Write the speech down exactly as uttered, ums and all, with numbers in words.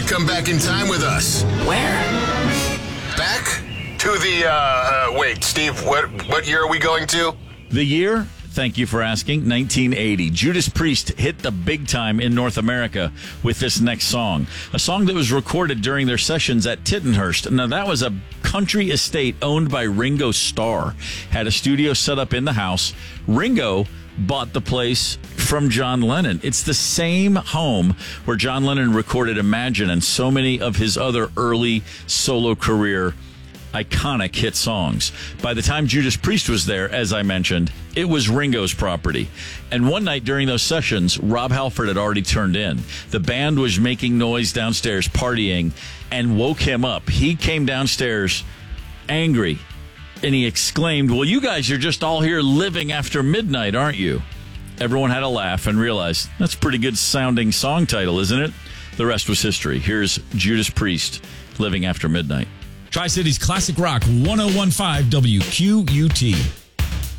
come back in time with us. Where? Back to the, uh, uh, wait, Steve, what, what year are we going to? The year, thank you for asking, nineteen eighty. Judas Priest hit the big time in North America with this next song. A song that was recorded during their sessions at Tittenhurst. Now, that was a country estate owned by Ringo Starr. Had a studio set up in the house. Ringo bought the place from John Lennon. It's the same home where John Lennon recorded Imagine and so many of his other early solo career iconic hit songs. By the time Judas Priest was there, as I mentioned, it was Ringo's property. And one night during those sessions, Rob Halford had already turned in. The band was making noise downstairs, partying, and woke him up. He came downstairs angry, and he exclaimed, "Well, you guys are just all here living after midnight, aren't you?" Everyone had a laugh and realized, that's a pretty good sounding song title, isn't it? The rest was history. Here's Judas Priest, Living After Midnight. Tri-Cities Classic Rock, one oh one point five W Q U T.